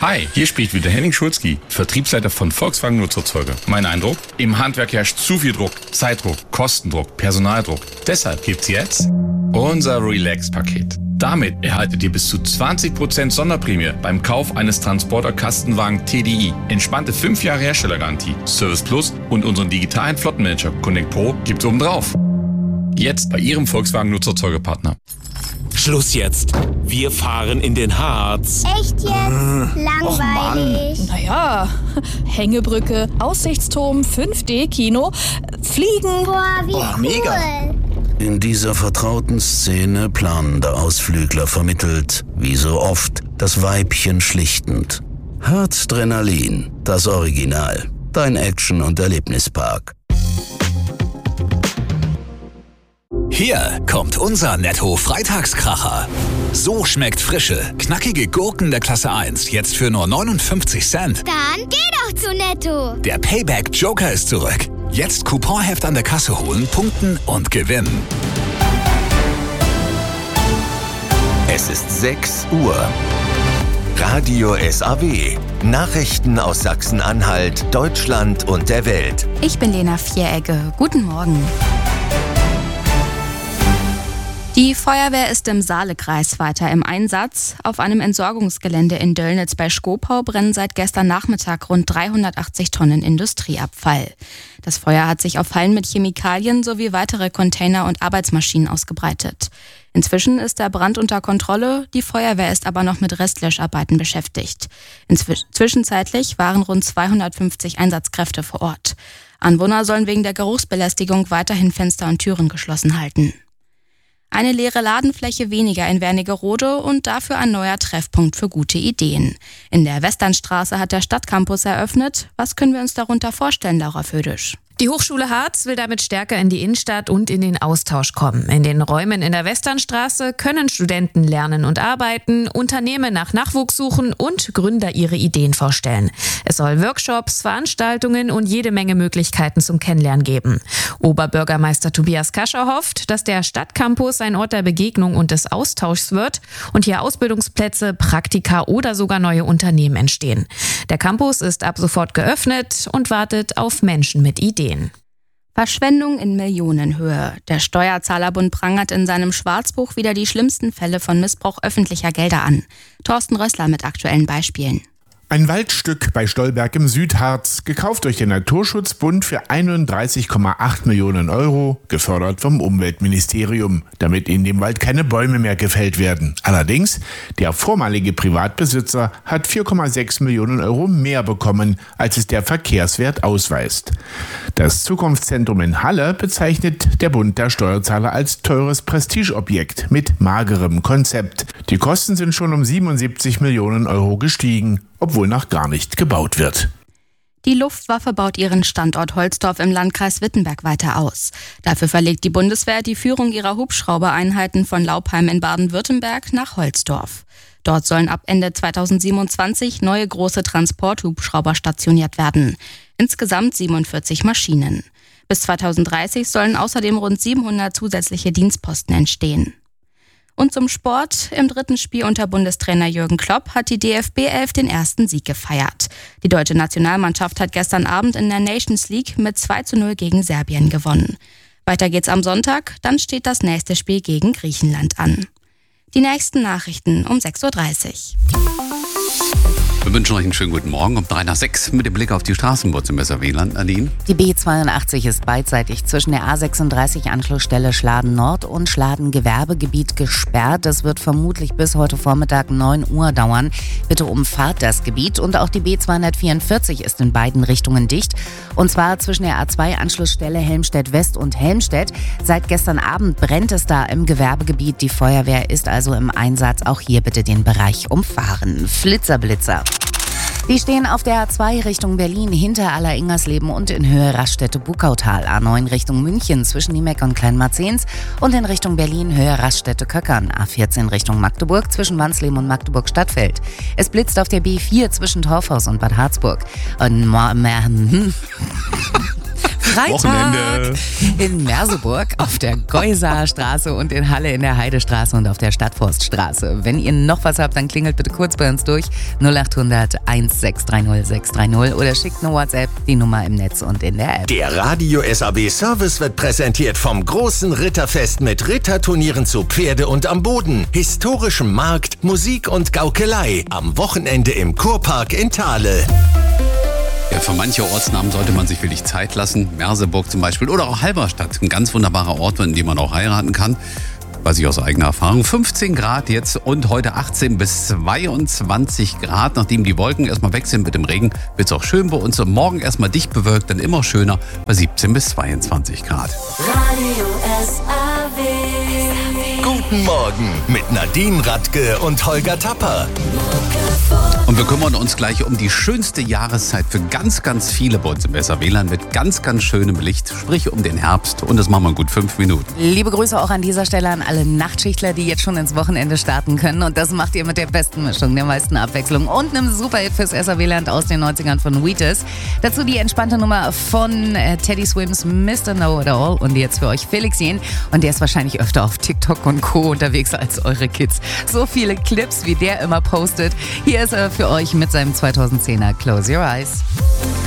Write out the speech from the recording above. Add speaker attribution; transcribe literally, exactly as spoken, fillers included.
Speaker 1: Hi, hier spricht wieder Henning Schulzki, Vertriebsleiter von Volkswagen Nutzerzeuge. Mein Eindruck? Im Handwerk herrscht zu viel Druck, Zeitdruck, Kostendruck, Personaldruck. Deshalb gibt's jetzt unser Relax-Paket. Damit erhaltet ihr bis zu zwanzig Prozent Sonderprämie beim Kauf eines Transporter-Kastenwagen T D I. Entspannte fünf Jahre Herstellergarantie, Service Plus und unseren digitalen Flottenmanager Connect Pro gibt's obendrauf. Jetzt bei Ihrem Volkswagen Nutzerzeugepartner.
Speaker 2: Schluss jetzt. Wir fahren in den Harz.
Speaker 3: Echt jetzt? Äh, Langweilig.
Speaker 4: Och naja, Hängebrücke, Aussichtsturm, fünf D Kino, Fliegen.
Speaker 3: Boah, wie
Speaker 5: oh,
Speaker 3: cool.
Speaker 5: Mega.
Speaker 6: In dieser vertrauten Szene planender Ausflügler vermittelt, wie so oft, das Weibchen schlichtend. Harzdrenalin, das Original. Dein Action- und Erlebnispark.
Speaker 7: Hier kommt unser Netto-Freitagskracher. So schmeckt frische, knackige Gurken der Klasse eins jetzt für nur neunundfünfzig Cent.
Speaker 3: Dann geh doch zu Netto.
Speaker 7: Der Payback-Joker ist zurück. Jetzt Couponheft an der Kasse holen, punkten und gewinnen.
Speaker 8: Es ist sechs Uhr. Radio S A W. Nachrichten aus Sachsen-Anhalt, Deutschland und der Welt.
Speaker 9: Ich bin Lena Vieregge. Guten Morgen. Die Feuerwehr ist im Saalekreis weiter im Einsatz. Auf einem Entsorgungsgelände in Döllnitz bei Schkopau brennen seit gestern Nachmittag rund dreihundertachtzig Tonnen Industrieabfall. Das Feuer hat sich auf Hallen mit Chemikalien sowie weitere Container und Arbeitsmaschinen ausgebreitet. Inzwischen ist der Brand unter Kontrolle, die Feuerwehr ist aber noch mit Restlöscharbeiten beschäftigt. Inzwischen, zwischenzeitlich waren rund zweihundertfünfzig Einsatzkräfte vor Ort. Anwohner sollen wegen der Geruchsbelästigung weiterhin Fenster und Türen geschlossen halten. Eine leere Ladenfläche weniger in Wernigerode und dafür ein neuer Treffpunkt für gute Ideen. In der Westernstraße hat der Stadtcampus eröffnet. Was können wir uns darunter vorstellen, Laura Födisch?
Speaker 10: Die Hochschule Harz will damit stärker in die Innenstadt und in den Austausch kommen. In den Räumen in der Westernstraße können Studenten lernen und arbeiten, Unternehmen nach Nachwuchs suchen und Gründer ihre Ideen vorstellen. Es soll Workshops, Veranstaltungen und jede Menge Möglichkeiten zum Kennenlernen geben. Oberbürgermeister Tobias Kascher hofft, dass der Stadtcampus ein Ort der Begegnung und des Austauschs wird und hier Ausbildungsplätze, Praktika oder sogar neue Unternehmen entstehen. Der Campus ist ab sofort geöffnet und wartet auf Menschen mit Ideen.
Speaker 9: Verschwendung in Millionenhöhe. Der Steuerzahlerbund prangert in seinem Schwarzbuch wieder die schlimmsten Fälle von Missbrauch öffentlicher Gelder an. Thorsten Rössler mit aktuellen Beispielen.
Speaker 11: Ein Waldstück bei Stolberg im Südharz, gekauft durch den Naturschutzbund für einunddreißig Komma acht Millionen Euro, gefördert vom Umweltministerium, damit in dem Wald keine Bäume mehr gefällt werden. Allerdings, der vormalige Privatbesitzer hat vier Komma sechs Millionen Euro mehr bekommen, als es der Verkehrswert ausweist. Das Zukunftszentrum in Halle bezeichnet der Bund der Steuerzahler als teures Prestigeobjekt mit magerem Konzept. Die Kosten sind schon um siebenundsiebzig Millionen Euro gestiegen, obwohl noch gar nicht gebaut wird.
Speaker 9: Die Luftwaffe baut ihren Standort Holzdorf im Landkreis Wittenberg weiter aus. Dafür verlegt die Bundeswehr die Führung ihrer Hubschraubereinheiten von Laupheim in Baden-Württemberg nach Holzdorf. Dort sollen ab Ende zweitausendsiebenundzwanzig neue große Transporthubschrauber stationiert werden. Insgesamt siebenundvierzig Maschinen. Bis zweitausenddreißig sollen außerdem rund siebenhundert zusätzliche Dienstposten entstehen. Und zum Sport. Im dritten Spiel unter Bundestrainer Jürgen Klopp hat die D F B elf den ersten Sieg gefeiert. Die deutsche Nationalmannschaft hat gestern Abend in der Nations League mit zwei zu null gegen Serbien gewonnen. Weiter geht's am Sonntag, dann steht das nächste Spiel gegen Griechenland an. Die nächsten Nachrichten um sechs Uhr dreißig.
Speaker 12: Wir wünschen euch einen schönen guten Morgen um drei nach sechs mit dem Blick auf die Straßenbahn im S R W-Land. Nadine?
Speaker 13: Die B zweiundachtzig ist beidseitig zwischen der A sechsunddreißig Anschlussstelle Schladen Nord und Schladen Gewerbegebiet gesperrt. Das wird vermutlich bis heute Vormittag neun Uhr dauern. Bitte umfahrt das Gebiet. Und auch die B zweihundertvierundvierzig ist in beiden Richtungen dicht. Und zwar zwischen der A zwei Anschlussstelle Helmstedt West und Helmstedt. Seit gestern Abend brennt es da im Gewerbegebiet. Die Feuerwehr ist also im Einsatz. Auch hier bitte den Bereich umfahren. Flitzer-Blitzer. Die stehen auf der A zwei Richtung Berlin hinter Aller-Ingersleben und in Höhe Raststätte-Bukautal. A neun Richtung München zwischen Niemeck und Kleinmarzens und in Richtung Berlin Höhe Raststätte-Köckern. A vierzehn Richtung Magdeburg zwischen Wansleben und Magdeburg-Stadtfeld. Es blitzt auf der B vier zwischen Torfhaus und Bad Harzburg. Und Freitag
Speaker 12: Wochenende.
Speaker 13: in Merseburg auf der Geusaer Straße und in Halle in der Heidestraße und auf der Stadtforststraße. Wenn ihr noch was habt, dann klingelt bitte kurz bei uns durch null acht hundert sechs drei null sechs drei null oder schickt eine WhatsApp, die Nummer im Netz und in der App.
Speaker 8: Der Radio S A B Service wird präsentiert vom großen Ritterfest mit Ritterturnieren zu Pferde und am Boden, historischem Markt, Musik und Gaukelei am Wochenende im Kurpark in Thale.
Speaker 12: Ja, für manche Ortsnamen sollte man sich wirklich Zeit lassen. Merseburg zum Beispiel oder auch Halberstadt. Ein ganz wunderbarer Ort, in dem man auch heiraten kann. Weiß ich aus eigener Erfahrung. fünfzehn Grad jetzt und heute achtzehn bis zweiundzwanzig Grad. Nachdem die Wolken erstmal weg sind mit dem Regen, wird es auch schön bei uns. Und morgen erstmal dicht bewölkt, dann immer schöner bei siebzehn bis zweiundzwanzig Grad.
Speaker 5: Radio S A W.
Speaker 8: Guten Morgen mit Nadine Radke und Holger Tapper.
Speaker 12: Und wir kümmern uns gleich um die schönste Jahreszeit für ganz, ganz viele bei uns im S A W-Land mit ganz, ganz schönem Licht, sprich um den Herbst. Und das machen wir in gut fünf Minuten.
Speaker 13: Liebe Grüße auch an dieser Stelle an alle Nachtschichtler, die jetzt schon ins Wochenende starten können. Und das macht ihr mit der besten Mischung, der meisten Abwechslung und einem Superhit fürs S A W-Land aus den neunzigern von Wheatus. Dazu die entspannte Nummer von äh, Teddy Swims Mister Know It All. Und jetzt für euch Felix Jähn. Und der ist wahrscheinlich öfter auf TikTok und Co. unterwegs als eure Kids. So viele Clips, wie der immer postet. Hier ist er für euch mit seinem zweitausendzehner Close Your Eyes.